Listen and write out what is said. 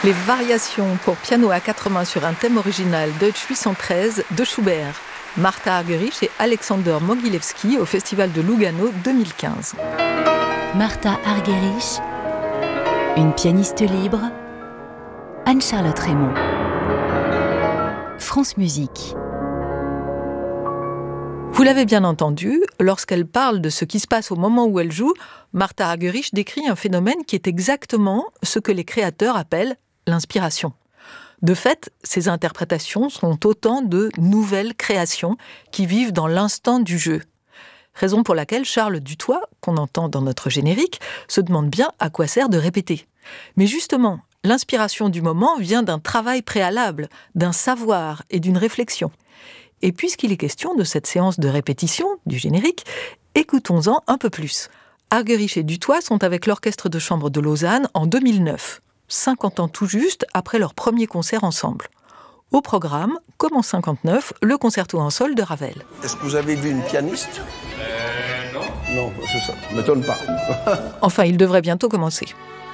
Les variations pour piano à quatre mains sur un thème original Deutsch 813 de Schubert. Martha Argerich et Alexander Mogilewski au Festival de Lugano 2015. Martha Argerich, une pianiste libre. Anne-Charlotte Raymond. France Musique. Vous l'avez bien entendu, lorsqu'elle parle de ce qui se passe au moment où elle joue, Martha Argerich décrit un phénomène qui est exactement ce que les créateurs appellent l'inspiration. De fait, ces interprétations sont autant de nouvelles créations qui vivent dans l'instant du jeu. Raison pour laquelle Charles Dutoit, qu'on entend dans notre générique, se demande bien à quoi sert de répéter. Mais justement, l'inspiration du moment vient d'un travail préalable, d'un savoir et d'une réflexion. Et puisqu'il est question de cette séance de répétition du générique, écoutons-en un peu plus. Argerich et Dutoit sont avec l'Orchestre de chambre de Lausanne en 2009, 50 ans tout juste après leur premier concert ensemble. Au programme, comme en 59, le concerto en sol de Ravel. Est-ce que vous avez vu une pianiste ? Non. Non, c'est ça, ça m'étonne pas. Enfin, il devrait bientôt commencer.